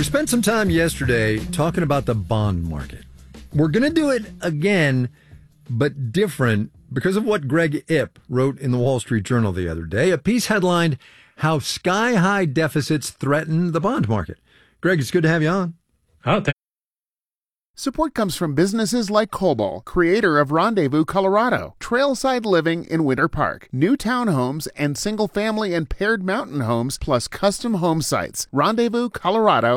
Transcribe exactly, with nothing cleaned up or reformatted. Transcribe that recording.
We spent some time yesterday talking about the bond market. We're going to do it again, but different because of what Greg Ip wrote in the Wall Street Journal the other day. A piece headlined, How Sky-High Deficits Threaten the Bond Market. Greg, it's good to have you on. Oh, thank Support comes from businesses like Cobol, creator of Rendezvous, Colorado, trailside living in Winter Park, new townhomes and single-family and paired mountain homes, plus custom home sites. Rendezvous, Colorado.